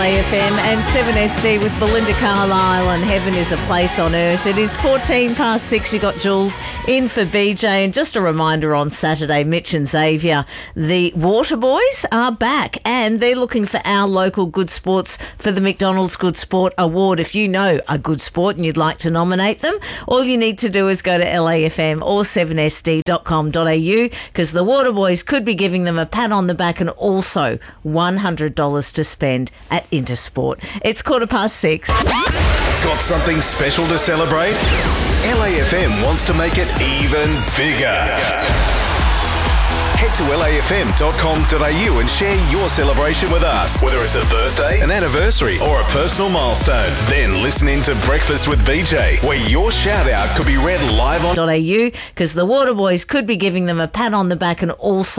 AFM and 7SD with Belinda Carlisle and Heaven is a Place on Earth. It is 14 past 6. You got Jules in for BJ. And just a reminder on Saturday, Mitch and Xavier, the Water Boys are back and they're looking for our local good sports for the McDonald's Good Sport Award. If you know a good sport and you'd like to nominate them, all you need to do is go to LAFM or 7sd.com.au because the Water Boys could be giving them a pat on the back and also $100 to spend at Intersport. It's 6:15. Got something special to celebrate? LAFM wants to make it even bigger. Head to lafm.com.au and share your celebration with us. Whether it's a birthday, an anniversary or a personal milestone. Then listen in to Breakfast with BJ, where your shout out could be read live on .au because the Water Boys could be giving them a pat on the back and also